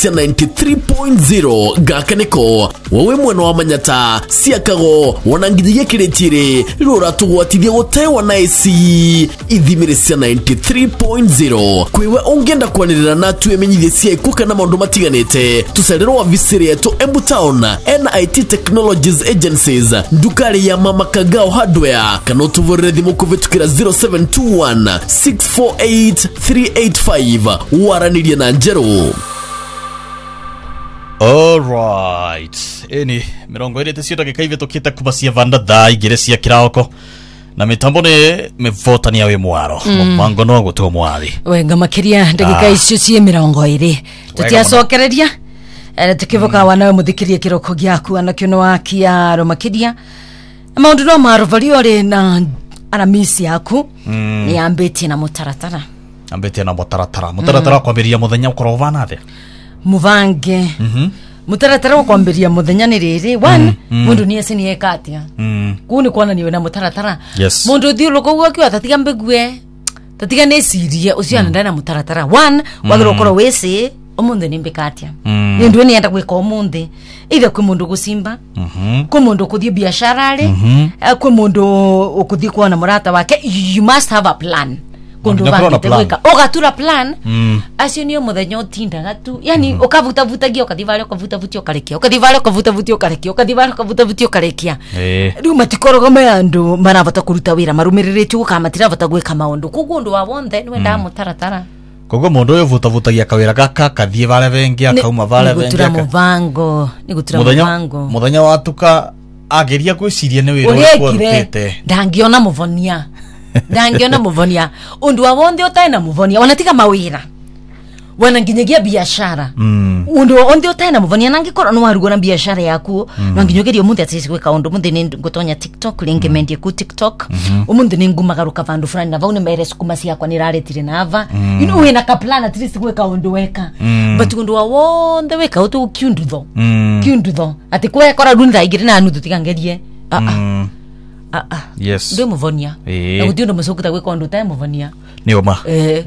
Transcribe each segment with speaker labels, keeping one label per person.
Speaker 1: cia 93.0 gakaniko wowe mwana wa manyata siakago wanangiye kiretire rora tugwatithia gutewa na AC ithimire cia 93.0 kwewe ungenda kwanirira na tuemenyithie cia ikuka na maundu matiganite tucererwo wavisiri yetu Embu Town NIT Technologies Agencies ndukari ya Mama Kagao Hardware kana tuvurire thimu kuvitukira 0721 648 385 waranirie na Njero.
Speaker 2: Alright, eni mirongo ire tisiota kikaive tokita kubasia vanda dha igeresia kiraoko na mitambo ne mevotania we mwaro mango no gutu mwari
Speaker 3: wenga makiria ndagika icio cie mirongo ire tutiacokereria tukivoka wanawe muthikirie kiroko giaku anakyo no akiaro makiria maundu no marovario ri na aramisi yaku ni ambeti na mutaratara mutaratara kwambiria muthenya ukorovana the muvange mutaratara kwambiria muthenya ni riri one mundu ni ese ni ekatia kuni kwana niwe na mutaratara mundu thiulo kogwa kyo atatiga mbegue tatiga ne siria uciana ndana mutaratara one wagira ukoro wese omundu ni mbekatia ni ndu ni enda gwika omundu ire kwi mundu gusimba kwi mundu kuthie biashara ri kwi mundu ukuthie kuona murata wake you must have a plan kundu vange weka ogatura plan acio ni omuthenya utindaga tu yani ukavuta vutagia ukadivale ukavuta vuti ukarekia ukadivale ukavuta vuti ukarekia ukadivale ukavuta vuti ukarekia riu matikorogome andu maravota kuruta wira marumiriritie gukamatira vota gwika maundu kugundu wa wonde ni wenda mutaratara
Speaker 2: kogo mundu uyu vutagia kawira gaka kathie vale vengi akauma vale vengi
Speaker 3: gutura muvango ni gutura muvango
Speaker 2: muthenya watuka ageria gwiciria ni wira uko rutete
Speaker 3: ndangiona muvonia undu wa wonde utaina muvonia wanatiga mawira wananginyagia biashara undu onde utaina muvonia nangikora no warugona biashara yaku nanginyogeria umuntu atisi gweka undu munde ni ngotonya TikTok lingemendie ku TikTok umuntu ni ngumagaruka vandu fulani na vaune mere sukuma cia kwa niraretire nava ino ina ka plan at least gweka undu weka but undu wa wonde weka utu kiundutho ati kwekora runira igire na anu tutigangerie
Speaker 2: yes
Speaker 3: ndo muvonia na gutio ndo musukuta gweka undu ta muvonia
Speaker 2: ni oma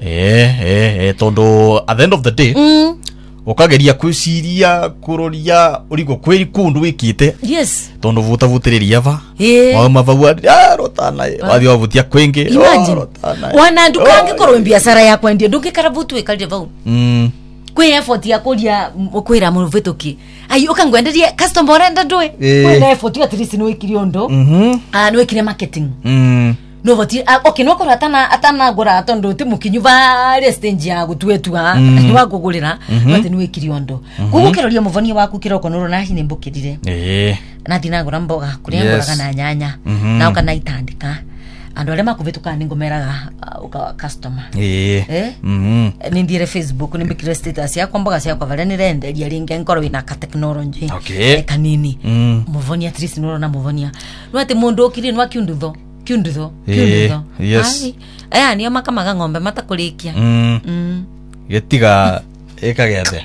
Speaker 2: tondo at the end of the day ukageria kwiciria kuroria urigo kweri kundu wikite
Speaker 3: yes
Speaker 2: tondo vutiriria va wa mavavu rotana wathi wavutia kwingi
Speaker 3: rotana wana ndukange korwo biashara yakwa ndio ndukikara vutu wekalje vau kwe effort ya kuria kwira muvetuki ai ukangwenderia customer renda ndwe kwe effort ya at least no ikiriondo no ikire marketing no voti okay no kora atana gora tondo timukinyuva restage ya gutwetua ni wakugurira bati no ikiriondo kugukiroria muvonia waku kiroko noro na hine mbukirire na dinagura mboga kuria mboga kana nyanya na ukana itandika ando ale makuvetuka ningomeraga uka customer ni ndire Facebook ni mbikire status ya kwamboga cia kwa vale ni renderia ringe nkoro ina ka technology kanini muvonia at least noro na muvonia no ati mundu okiri no akiundutho
Speaker 2: yes
Speaker 3: aya ni amakamaga ngombe matakurikia
Speaker 2: getiga ekagethe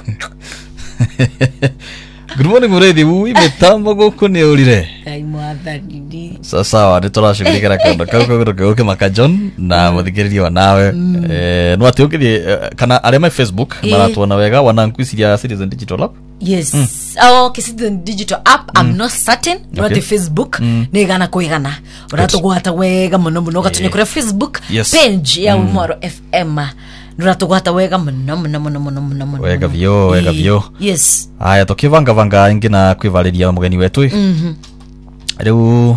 Speaker 2: good morning muredi wi metambo goko ne urire
Speaker 3: ai mwathani
Speaker 2: sawa ni turashugurikira kondo kauke makajon na muthikiriria wa nawe no atiukiri kana arema Facebook maratuona wega wanankwisiria Citizen Digital App
Speaker 3: yes Citizen Digital App I'm not certain no the Facebook ni gana kuigana uratugwata wega muno gatunye kuri Facebook page ya Umwaro FM nuratugwata wega muno
Speaker 2: wega vyo
Speaker 3: yes
Speaker 2: aya tukivanga ingi na kwivaliria mugeni wetu riu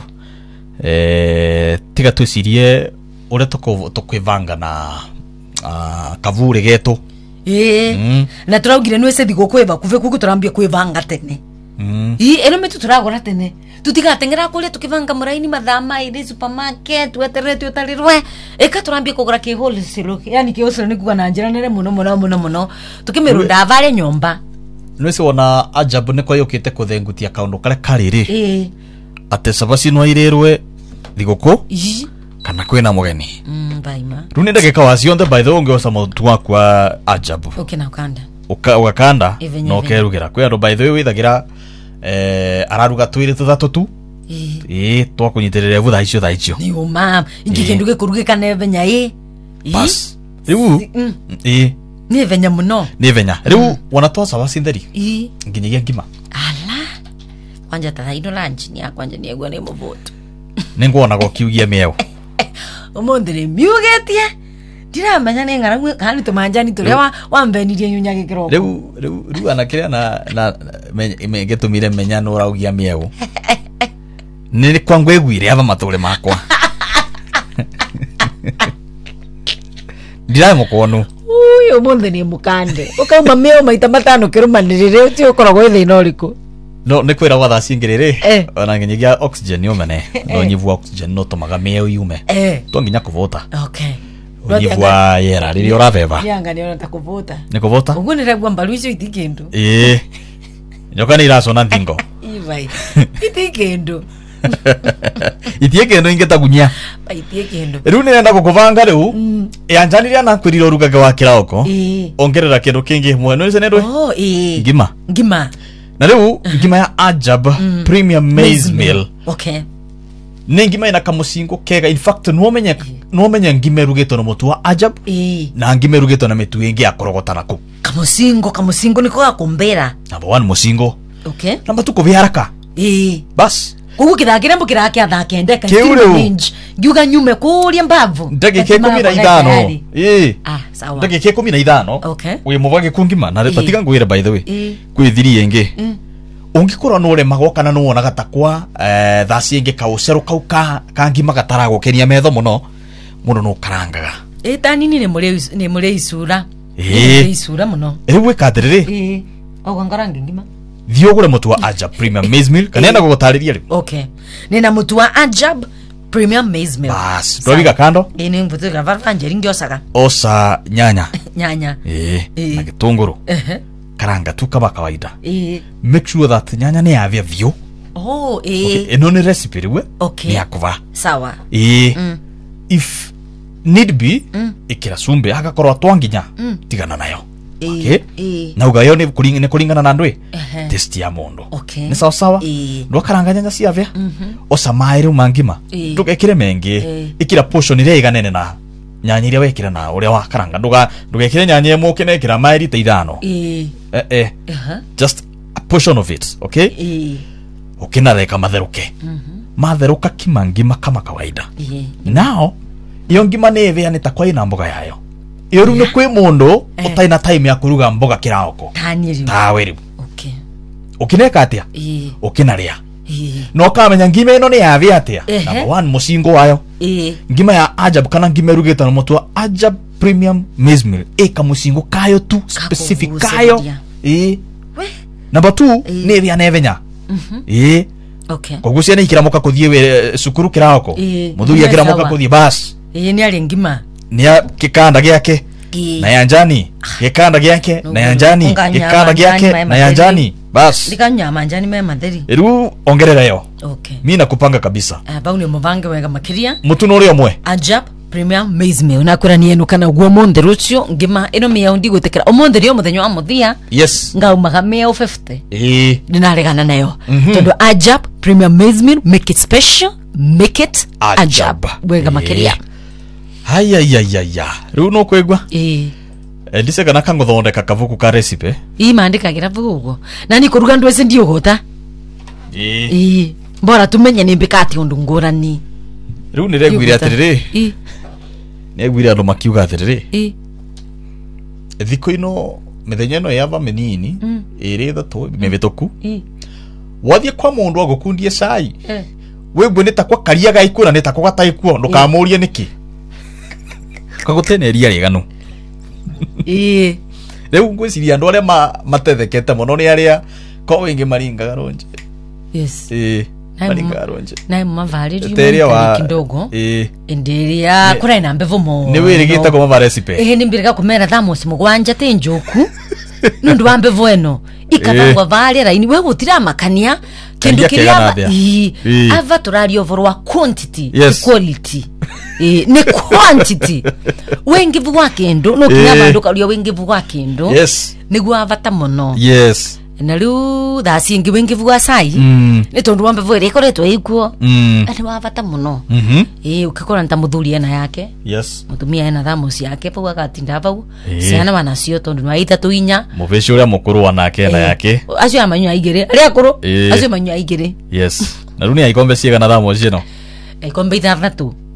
Speaker 2: tiga twicirie ure tukwivanga na kavure getu
Speaker 3: na turaugire nwe sethi gukweva kuve kuku turambia kwivanga tene eno metu turagora tene tutigatengera kule tukivanga muraini madhama ile supermarket weteretwe tarirwe eka turambia kugura ki wholesale yani ki wholesale nikuga na njira nere muno tukimirunda vale nyomba
Speaker 2: nwese wona ajabu ne kwa yokite kuthengutia kaundu kale kariri ate sabasi no irerwe thiguku kana kwina mugeni
Speaker 3: baima
Speaker 2: runi ndageka wacionthe by the way ungeosa mutu wakwa ajabu
Speaker 3: ukina ukanda
Speaker 2: ukakanda no kerugira kwi andu by the way withagira araruga twiri tuthatu tu twakunyitirira vutha icio
Speaker 3: ni uma ingigenduge kurugika nevenya
Speaker 2: bas riu
Speaker 3: ni venya muno
Speaker 2: ni venya riu wanatoa sawa sinderi nginyagia ngima
Speaker 3: ala kwanja tathaino lunch ni akwanja ni egwa ni muvoto
Speaker 2: ningwona gokiugia mieo
Speaker 3: omondere miugetie ndiramenya ni ngaragu kandi tumanjani turia wambenirie nyunyage kiroko
Speaker 2: riu anakiria na getumire menya no raugia mieo ni kwangu egwire ava matule makwa ndirai mukonu
Speaker 3: uyo monde ni mukande ukauma mieo maita matano kirumanirire utio koragwo thina uriku
Speaker 2: no ni kwira gwa thacingirire ona nginyagia oxygen yomene no nyivu oxygen no tomaga mieo yume to nginya kuvota
Speaker 3: okay
Speaker 2: nyivua yera riri uraveva
Speaker 3: yanga ni ona takuvota
Speaker 2: ni kuvota
Speaker 3: ugu ni regwa mbalu icio itikindu
Speaker 2: nyoka ni iracona nthingo
Speaker 3: ivai itikindu
Speaker 2: itie kendo ingetagunya
Speaker 3: itie kendo
Speaker 2: riu nirenda gukuvanga riu yanjaniria na kwirira urugage wa kirauko ongerera kindu kingi mwe no ise ndwe ngima na riu ngima ya Ajab premium maize meal
Speaker 3: okay
Speaker 2: ni ngima ina kamusingo kega in fact no menya ngima rugito no mutu wa Ajab na ngima rugito na mitu ingi akorogotana ku kamusingo niko gakumbera number 1 musingo
Speaker 3: okay
Speaker 2: number 2 kuviharaka bas
Speaker 3: kugu kithagira mbukira kia thakende ka range ngiuga nyume kuria mbavu
Speaker 2: ndagika 15
Speaker 3: sawa
Speaker 2: ndagika 15
Speaker 3: okay
Speaker 2: we muvage kungima na retiga ngwire by the way kwithiri yengi ungikora no rema kana no wona gatakwa thasi yengi kaucero kauka kangima gatarago kenia metho muno no karangaga
Speaker 3: tani ni muri isura isura muno
Speaker 2: ewe kadiriri
Speaker 3: ogo ngarangi ngima
Speaker 2: thiogure mutu wa Ajab premium maize meal kana enda gugutariria ri
Speaker 3: okay nina mutu wa Ajab premium maize meal
Speaker 2: bas ndobiga kando
Speaker 3: ni mvutu ga varvanje ringiosaga
Speaker 2: osa nyanya na gitunguru karanga tu kama kawaida make sure that nyanya ni avya vyo eno ni recipe riwe ni yakuva
Speaker 3: sawa
Speaker 2: if need be ikira sumbe agakorwa twanginya tigana nayo okay na ugayo ni kuringana na ndwe test ya mondo ni sawa sawa ndo karanga nyanya cia vya osa mairu mangima ndugekire mengi ikira portion ile iganene na nyanya ile wekira na uria wa karanga ndugekire nyanya emo kinekira mairi ta 5 just a portion of it okay ukinareka matheruke matheruka kimangima kama kawaida now iyo ngima ne vya ni takwa ina mboga yayo iyo runo kwi mundu utaina time ya kuruga mboga kirauko taweri
Speaker 3: okay
Speaker 2: ukineka atia ukinaria no kamenya ngima ino ni yavi atia number 1 musingo wayo ngima ya Ajab kana ngima rugeta no mutu wa Ajab premium maize meal kamusingo kayo tu specific kayo number 2 ni vya nevenya
Speaker 3: okay
Speaker 2: kogusia ni kiramoka kuthie we sukuru kirauko muthuya kiramoka kuthie bas
Speaker 3: ni ali ngima
Speaker 2: ni kikanda gyake na yanjani kikanda gyake na yanjani kikanda gyake na yanjani bas
Speaker 3: likanya manjani mema theri
Speaker 2: riu ongerera yo
Speaker 3: okay
Speaker 2: mimi nakupanga kabisa
Speaker 3: bau ni muvange wega makiria
Speaker 2: mutu no ri omwe
Speaker 3: Ajab premium maize meal nakura ni enu kana gwo monde rucio ngima ino mia ndi gutekera omonde rio muthenya wa muthia
Speaker 2: yes
Speaker 3: ngaumaga 150 ndinaregana nayo tondu Ajab premium maize meal make it special make it Ajab wega makiria
Speaker 2: Hayayayaya riu no kwegwa ndise kana kanguthondeka kavuku ka recipe
Speaker 3: mandikagira vugugo na ni kuruga ndwese ndiogota bora tumenye ni mbikati undu ngurani
Speaker 2: riu ni regwire atiriri ni egwire andu makiuga atiriri thiko ino mithenya no yava menini iri thatu mivituku wathie kwa mundu agukundie cai wegwe ni takwa karia gaikura ni takwa gataikuo ndukamurie niki kaguteneria riganu riu ngwiciria andu aria matethekete muno ni aria ko wingi maringaga ronje
Speaker 3: yes
Speaker 2: maringaga ronje
Speaker 3: na mavariri kidogo ndiria kura ina mbevu mo
Speaker 2: ni wirigite ko mava recipe
Speaker 3: ni mbirika kumera thamos mugwanja te njoku nundu wa mbevu eno ikabangwa vale raini we gutira makania kindu kiria ava turario vorwa quantity quality ni quantity wengivu wa kindu no kinya bandu kario wengivu wa kindu niguo avata muno na riu thaa cingi wingi vua cai ni tondu wa mbevu iri ikoretwo ikuo ani wa bata muno ukikora nta muthuri ena yake mutumia ena thamos yake pau agatinda pau ciana wanacio tondu nwa ithatu inya
Speaker 2: mubeci uria mukuru wanake ena yake
Speaker 3: acio amanyua igiri ari akuru acio manyua igiri
Speaker 2: na riu ni aikombe ciega na thamos cino
Speaker 3: aikombe ithathatu